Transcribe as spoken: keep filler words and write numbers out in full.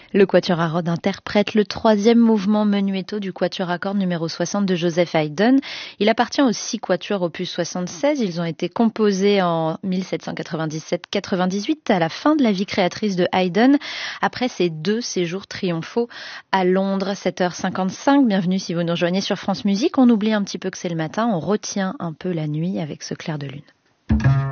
Le quatuor à Rhodes interprète le troisième mouvement menuetto du quatuor à cordes numéro soixante de Joseph Haydn. Il appartient aux six quatuors opus soixante-seize. Ils ont été composés en mille sept cent quatre-vingt-dix-sept quatre-vingt-dix-huit à la fin de la vie créatrice de Haydn, après ses deux séjours triomphaux à Londres. sept heures cinquante-cinq, bienvenue si vous nous rejoignez sur France Musique. On oublie un petit peu que c'est le matin, on retient un peu la nuit avec ce clair de lune.